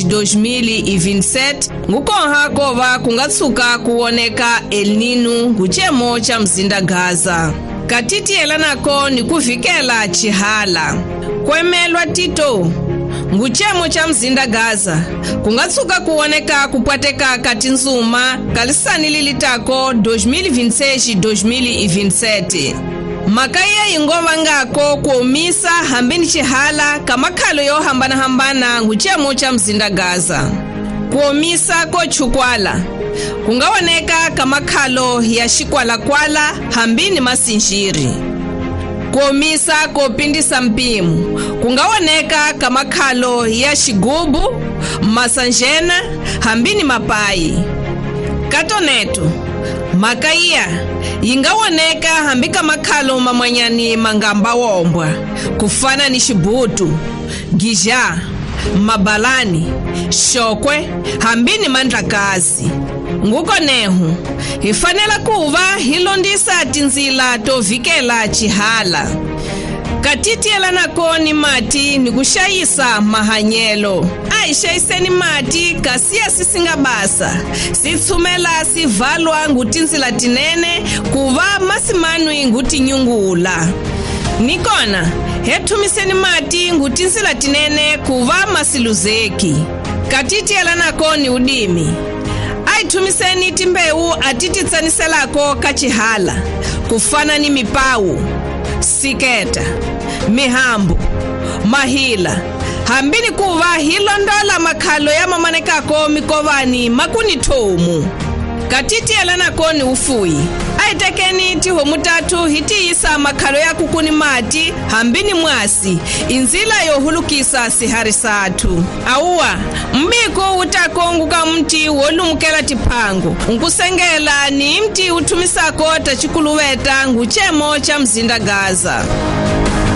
2026 ngukonha kova kungatsuka kuoneka El Nino nguchemo cha mzinda Gaza. Katitiela nako ni kuvikela chihala. Kwemelwa Tito nguchemo cha mzinda Gaza kungatsuka kuoneka kupwateka kati nzuma kalisani lilitako 2026-2027. Makaya ingova ngako kuomisa hambini chihala kamakhalo yo hambana nguchemo cha mzinda Gaza. Kuomisa ko chukwala kungaoneka kamakhalo ya shikwala-kwala hambini masinjiri. Kuomisa kopindisa mpimu kungaoneka kamakhalo ya shigubu masanjena hambini mapayi. Katoneto makaya ingawoneka hambika makhalo mamanyani mangamba wombwa kufana ni shibutu, gija, mabalani, shokwe hambini mandlakazi. Nguko nehu hifanela kuva hilondisa tinzila tovikela chihala. Katitiela nako ni mati ni kushayisa mahanyelo. Aishayiseni mati kasia sisingabasa. Sitsumela sivalwa ngutinzila tinene kuva masimanwi ngutinyungula. Nikona hetumiseni mati ngutinzila tinene kuva masiluzeki. Katitiela nako ni udimi. Aitumiseni timbeu atititsaniselako kachihala kufana ni mipawu, siketa, mihambu, mahila hambini kuva hilondola makhalo ya mamanekako mikovani makuni tomu. Katitiela nako ni ufuyi. Aitekeni tiho mutatu hitiyisa makhalo ya kukuni mati hambini mwasi inzila yohulukisa sihari satu. Auwa mbiko utakonguka mti wolumukela tipango nkusengela ni mti utumisako tachikuluweta nguchemo cha mzinda Gaza.